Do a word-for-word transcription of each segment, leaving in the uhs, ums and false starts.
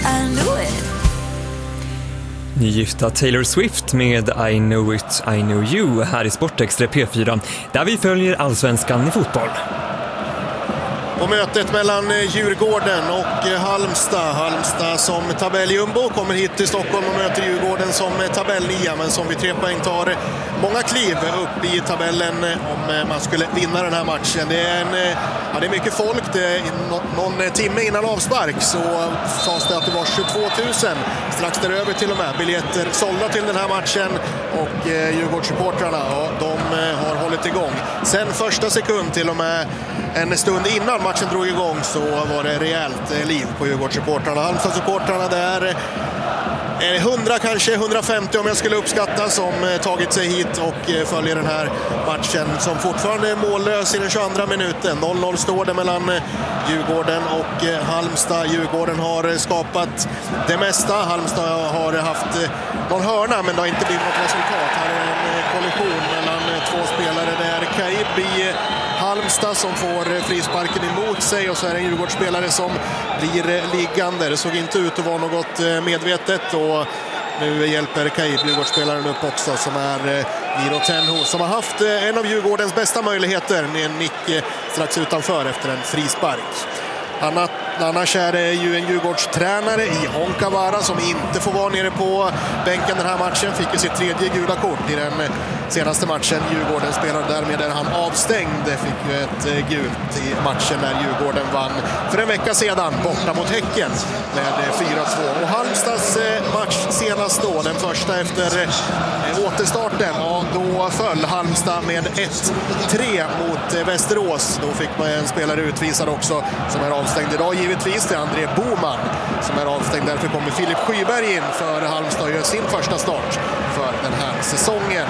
I know it. Nygifta Taylor Swift med I know it, I know you här i Sportextra P fyra, där vi följer allsvenskan i fotboll. Och mötet mellan Djurgården och Halmstad. Halmstad som tabelljumbo kommer hit till Stockholm och möter Djurgården som tabellnia, men som vid tre poäng tar många kliv upp i tabellen om man skulle vinna den här matchen. Det är, en, ja, det är mycket folk. Det är någon timme innan avspark så sades det att det var tjugotvå tusen, strax däröver till och med, biljetter sålda till den här matchen, och Djurgårdssupportrarna, ja, de har hållit igång. Sen första sekund till och med en stund innan matchen drog igång så var det rejält liv på Djurgårdssupportrarna. Halmstad-supportrarna där är hundra, kanske hundrafemtio om jag skulle uppskatta, som tagit sig hit och följer den här matchen som fortfarande är mållös i den tjugoandra minuten. noll noll står det mellan Djurgården och Halmstad. Djurgården har skapat det mesta. Halmstad har haft någon hörna, men det har inte blivit något resultat. Här är en kollision mellan två spelare. Det är Kaib i Halmstad som får frisparken emot sig, och så är det en Djurgårdsspelare som blir liggande. Det såg inte ut att vara något medvetet, och nu hjälper Kaib Djurgårdsspelaren upp också, som är Miro Tenho, som har haft en av Djurgårdens bästa möjligheter med en nick strax utanför efter en frispark. Annat, annars är det ju en Djurgårdstränare i Honkavara som inte får vara nere på bänken den här matchen. Fick ju sitt tredje gula kort i den senaste matchen. Djurgården spelade, därmed är han avstängd. Fick ju ett gult i matchen när Djurgården vann för en vecka sedan borta mot Häcken med fyra två. Och Halmstads match senast då, den första efter återstarten, ja, då föll Halmstad med ett tre mot Västerås. Då fick man en spelare utvisad också som är avstängd idag. Givetvis det är André Boman som är avstängd. Därför kommer Filip Skyberg in för Halmstad och gör sin första start för den här säsongen.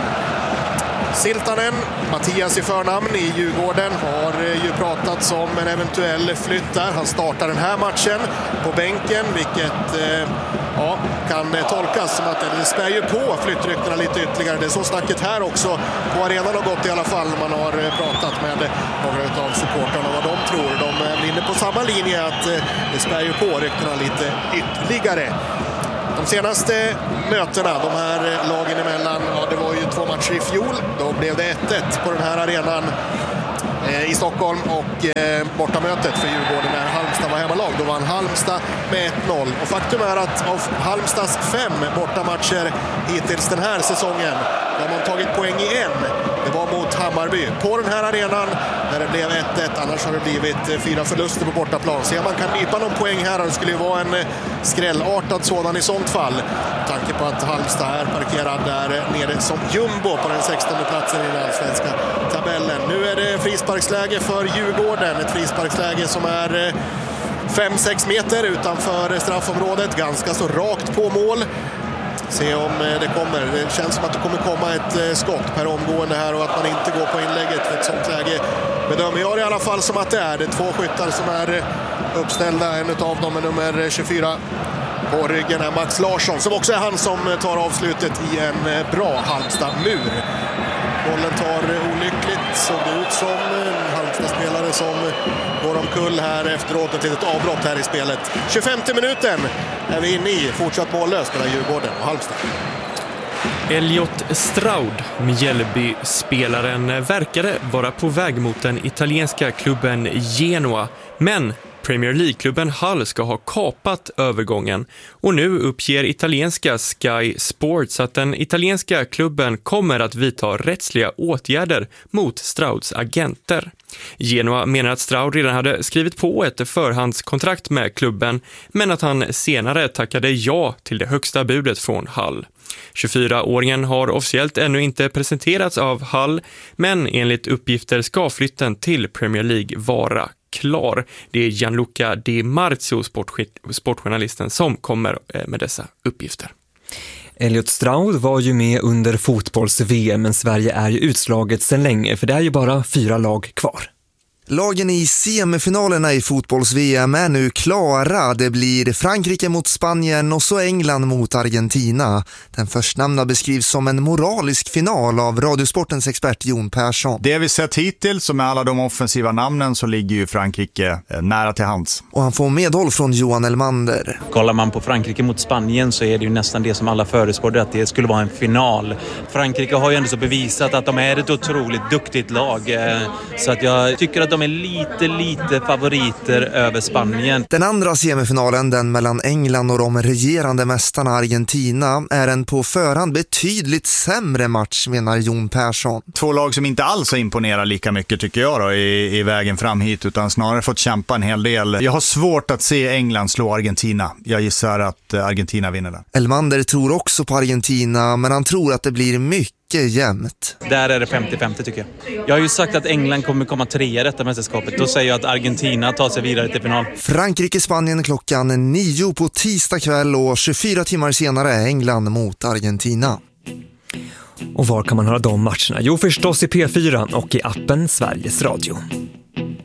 Siltanen, Mattias i förnamn i Djurgården, har ju pratats om en eventuell flytt där. Han startar den här matchen på bänken, vilket eh, ja, kan tolkas som att det spär ju på flyttryktena lite ytterligare. Det är så snacket här också på arenan har gått i alla fall. Man har pratat med några av supportarna vad de tror. De är inne på samma linje, att eh, det spär ju på ryktena lite ytterligare. De senaste mötena, de här lagen emellan, ja, det var ju två matcher i fjol. Då blev det ett ett på den här arenan eh, i Stockholm, och eh, bortamötet för Djurgården när Halmstad var hemmalag. Då vann Halmstad med ett noll. Och faktum är att av Halmstads fem bortamatcher hittills den här säsongen, där man tagit poäng i en, det var mot Hammarby på den här arenan när det blev ett ett. Annars har det blivit fyra förluster på bortaplan. Så man kan nypa någon poäng här, det skulle ju vara en skrällartad sådan i sånt fall. Tanke på att Halmstad är parkerad där nere som jumbo på den sextonde platsen i den allsvenska tabellen. Nu är det frisparksläge för Djurgården. Ett frisparksläge som är fem sex meter utanför straffområdet. Ganska så rakt på mål. Se om det kommer. Det känns som att det kommer komma ett skott per omgående här, och att man inte går på inlägget för ett sånt läge bedömer jag i alla fall som att det är. Det är två skyttar som är uppställda. En av dem är nummer tjugofyra på ryggen är Max Larsson, som också är han som tar avslutet i en bra Halmstad-mur. Bollen tar olyckligt, såg det ut som en Halmstad-spelare som går omkull här efteråt. Ett litet avbrott här i spelet. tjugofemte minuten är vi inne i, fortsatt mållös mellan Djurgården och Halmstad. Elliot Stroud, Mjällby-spelaren, verkade vara på väg mot den italienska klubben Genoa, men Premier League-klubben Hull ska ha kapat övergången, och nu uppger italienska Sky Sports att den italienska klubben kommer att vidta rättsliga åtgärder mot Strouds agenter. Genoa menar att Stroud redan hade skrivit på ett förhandskontrakt med klubben, men att han senare tackade ja till det högsta budet från Hull. tjugofyraåringen har officiellt ännu inte presenterats av Hull, men enligt uppgifter ska flytten till Premier League vara klar. Det är Gianluca Di Marzio, sportjournalisten, som kommer med dessa uppgifter. Elliot Stroud var ju med under fotbolls-V M, men Sverige är ju utslaget sedan länge, för det är ju bara fyra lag kvar. Lagen i semifinalerna i fotbolls-V M är nu klara. Det blir Frankrike mot Spanien och så England mot Argentina. Den förstnämnda beskrivs som en moralisk final av Radiosportens expert Jon Persson. Det vi sett hittills, med alla de offensiva namnen, så ligger ju Frankrike nära till hands. Och han får medhåll från Johan Elmander. Kollar man på Frankrike mot Spanien så är det ju nästan det som alla förespråkade, att det skulle vara en final. Frankrike har ju ändå så bevisat att de är ett otroligt duktigt lag. Så att jag tycker att de är lite, lite favoriter över Spanien. Den andra semifinalen, den mellan England och de regerande mästarna Argentina, är en på förhand betydligt sämre match, menar Jon Persson. Två lag som inte alls har imponerat lika mycket tycker jag då, i, i vägen fram hit, utan snarare fått kämpa en hel del. Jag har svårt att se England slå Argentina. Jag gissar att Argentina vinner den. Elmander tror också på Argentina, men han tror att det blir mycket jämnt. Där är det femtio femtio tycker jag. Jag har ju sagt att England kommer komma trea i detta mästerskapet. Då säger jag att Argentina tar sig vidare till final. Frankrike-Spanien klockan nio på tisdag kväll och tjugofyra timmar senare England mot Argentina. Och var kan man höra de matcherna? Jo, förstås i P fyra och i appen Sveriges Radio.